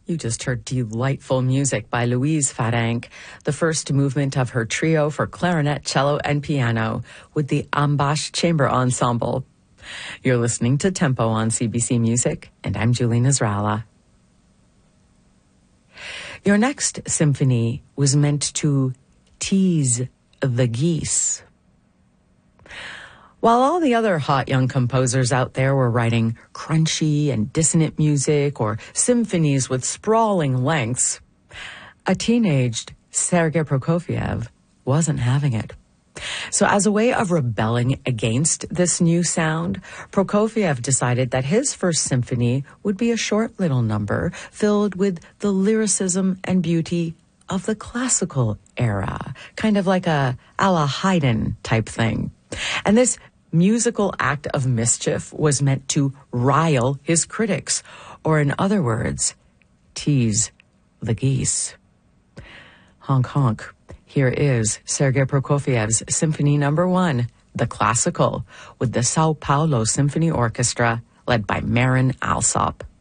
You just heard delightful music by Louise Farank, the first movement of her trio for clarinet, cello, and piano with the Ambash Chamber Ensemble. You're listening to Tempo on CBC Music, and I'm Julie Nasrallah. Your next symphony was meant to tease the geese. While all the other hot young composers out there were writing crunchy and dissonant music or symphonies with sprawling lengths, a teenaged Sergei Prokofiev wasn't having it. So as a way of rebelling against this new sound, Prokofiev decided that his first symphony would be a short little number filled with the lyricism and beauty of the classical era, kind of like a la Haydn type thing. And this musical act of mischief was meant to rile his critics, or in other words, tease the geese. Honk honk. Here is Sergei Prokofiev's Symphony No. 1, the classical, with the Sao Paulo Symphony Orchestra, led by Marin Alsop.